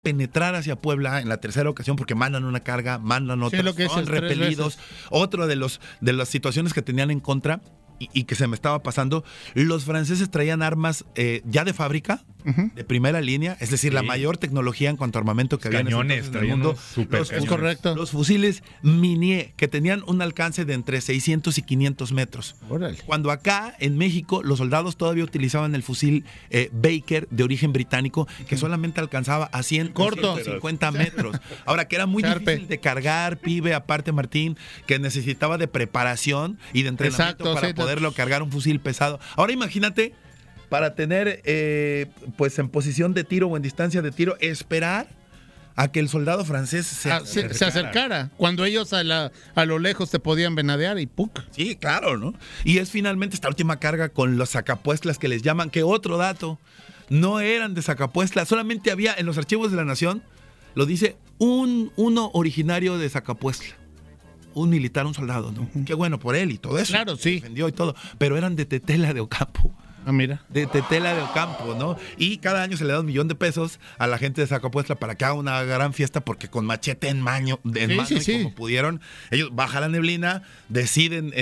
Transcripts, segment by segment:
penetrar hacia Puebla en la tercera ocasión porque mandan una carga, mandan otra, lo que son repelidos. Otro de las situaciones que tenían en contra y que se me estaba pasando, los franceses traían armas ya de fábrica, de primera línea, es decir, la mayor tecnología en cuanto a armamento que había en el mundo. Es correcto. Los fusiles Minié, que tenían un alcance de entre 600 y 500 metros. Órale. Cuando acá, en México, los soldados todavía utilizaban el fusil Baker, de origen británico, que solamente alcanzaba a 150 metros. Ahora, que era muy difícil de cargar, pibe, aparte, Martín, que necesitaba de preparación y de entrenamiento para poderlo cargar un fusil pesado. Ahora, imagínate, para tener, pues, en posición de tiro o en distancia de tiro, esperar a que el soldado francés se acercara. Cuando ellos a lo lejos te podían venadear y ¡puc! Sí, claro, ¿no? Y es finalmente esta última carga con los sacapuestlas que les llaman, que otro dato, no eran de Zacapuestla, solamente había en los archivos de la Nación, lo dice, uno originario de Zacapuestla. Un militar, un soldado, ¿no? Qué bueno por él y todo eso. Claro, sí. Defendió y todo, pero eran de Tetela de Ocampo. Ah, mira. De Tetela de Ocampo, ¿no? Y cada año se le da $1 millón a la gente de Zacapuestla para que haga una gran fiesta, porque con machete en mano y como pudieron, ellos bajan la neblina, deciden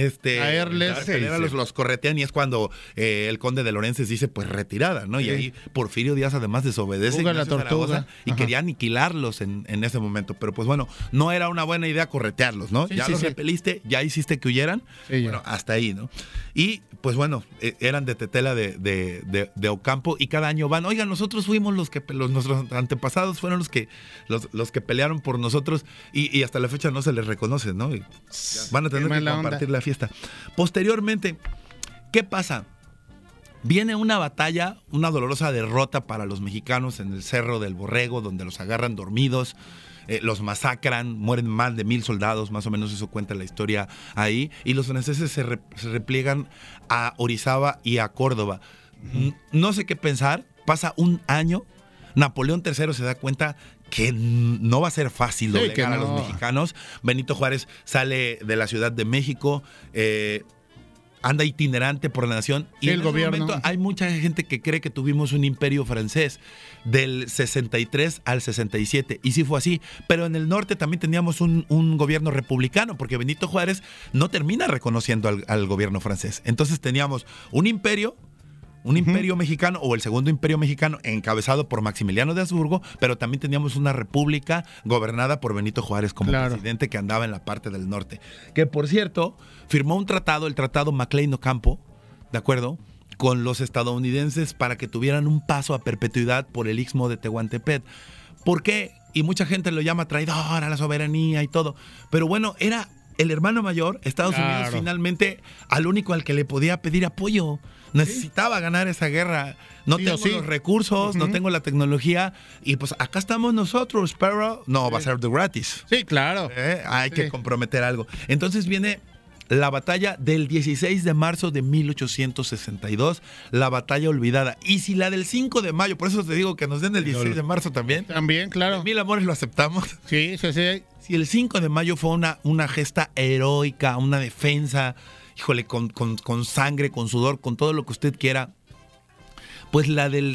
los corretean, y es cuando el conde de Lorences dice, pues retirada, ¿no? Y ahí Porfirio Díaz además desobedece la tortuga y quería aniquilarlos en ese momento. Pero pues bueno, no era una buena idea corretearlos, ¿no? Los repeliste, ya hiciste que huyeran. Bueno, hasta ahí, ¿no? Y pues bueno, eran de Tetela de Ocampo, y cada año van, oigan, nosotros fuimos nuestros antepasados fueron los que pelearon por nosotros, y hasta la fecha no se les reconoce, ¿no? Y van a tener que compartir la fiesta. Posteriormente, ¿qué pasa? Viene una batalla, una dolorosa derrota para los mexicanos en el Cerro del Borrego, donde los agarran dormidos, los masacran, mueren más de 1,000 soldados, más o menos eso cuenta la historia ahí, y los franceses se repliegan a Orizaba y a Córdoba. No sé qué pensar, pasa un año, Napoleón III se da cuenta que no va a ser fácil doblegar a los mexicanos. Benito Juárez sale de la Ciudad de México, anda itinerante por la nación, y en ese momento hay mucha gente que cree que tuvimos un imperio francés del 63 al 67, y sí fue así, pero en el norte también teníamos un gobierno republicano, porque Benito Juárez no termina reconociendo al gobierno francés. Entonces teníamos un imperio mexicano, o el segundo imperio mexicano, encabezado por Maximiliano de Habsburgo, pero también teníamos una república gobernada por Benito Juárez como presidente, que andaba en la parte del norte. Que, por cierto, firmó un tratado, el tratado Maclean-Ocampo, ¿de acuerdo?, con los estadounidenses para que tuvieran un paso a perpetuidad por el istmo de Tehuantepec. ¿Por qué? Y mucha gente lo llama traidor a la soberanía y todo. Pero bueno, era el hermano mayor, Estados Unidos, finalmente, al único al que le podía pedir apoyo. Necesitaba ganar esa guerra. No tengo los recursos, no tengo la tecnología, y pues acá estamos nosotros, pero no va a ser de gratis. Sí, claro. Hay que comprometer algo. Entonces viene la batalla del 16 de marzo de 1862, la batalla olvidada. Y si la del 5 de mayo, por eso te digo que nos den el 16 de marzo también. También, claro. 1000 amores lo aceptamos. Sí. Si el 5 de mayo fue una gesta heroica, una defensa, híjole, con sangre, con sudor, con todo lo que usted quiera, pues la del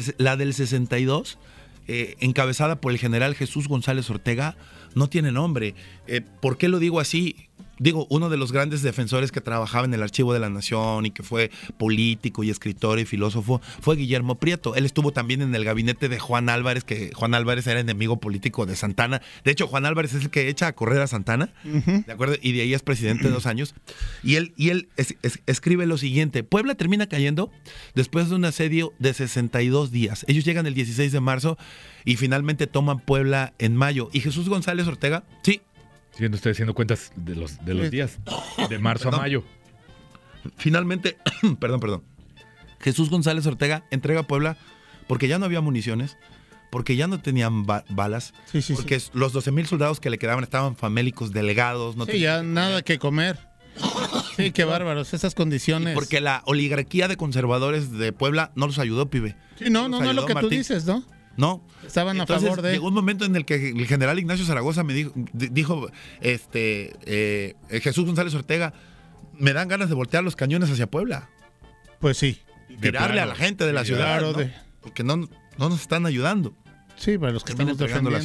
62, encabezada por el general Jesús González Ortega, no tiene nombre. ¿Por qué lo digo así? Digo, uno de los grandes defensores que trabajaba en el Archivo de la Nación y que fue político y escritor y filósofo fue Guillermo Prieto. Él estuvo también en el gabinete de Juan Álvarez, que Juan Álvarez era enemigo político de Santana. De hecho, Juan Álvarez es el que echa a correr a Santana, ¿de acuerdo? Y de ahí es presidente 2 años. Y él escribe lo siguiente: Puebla termina cayendo después de un asedio de 62 días. Ellos llegan el 16 de marzo y finalmente toman Puebla en mayo. Y Jesús González Ortega, sí. Siguiendo usted haciendo cuentas de los días, de marzo a mayo. Finalmente, perdón. Jesús González Ortega entrega a Puebla porque ya no había municiones, porque ya no tenían balas, porque los 12,000 soldados que le quedaban estaban famélicos, delegados. No ya nada que comer. Sí, qué bárbaros, esas condiciones. Y porque la oligarquía de conservadores de Puebla no los ayudó, pibe. Sí, no es lo que Martín. Tú dices, ¿no? No. Estaban a favor de... Llegó un momento en el que el general Ignacio Zaragoza me dijo Jesús González Ortega, me dan ganas de voltear los cañones hacia Puebla. Pues sí. Y tirarle a la gente de la ciudad, ¿no? Porque no nos están ayudando. Sí, para los que termina estamos entregando defendiendo.